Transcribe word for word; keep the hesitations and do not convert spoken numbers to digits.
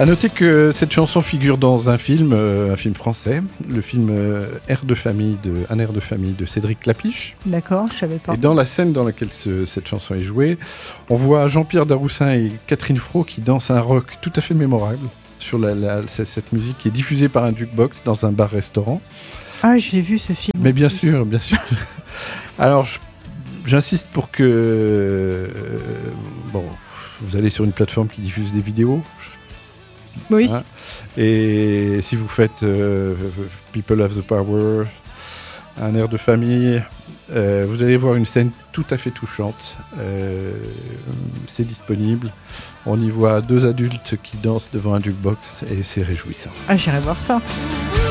À noter que cette chanson figure dans un film, euh, un film français, le film euh, Air de famille de, Un air de famille de Cédric Clapiche. D'accord, je savais pas. Et dans la scène dans laquelle ce, cette chanson est jouée, on voit Jean-Pierre Daroussin et Catherine Fro qui dansent un rock tout à fait mémorable sur la, la, cette musique qui est diffusée par un jukebox dans un bar-restaurant. Ah, j'ai vu ce film. Mais bien sûr, bien sûr. Alors, je, j'insiste pour que... Euh, bon, vous allez sur une plateforme qui diffuse des vidéos. Oui. Hein, et si vous faites euh, People Have the Power, Un air de famille, euh, vous allez voir une scène tout à fait touchante. Euh, c'est disponible. On y voit deux adultes qui dansent devant un jukebox et c'est réjouissant. Ah, j'irai voir ça.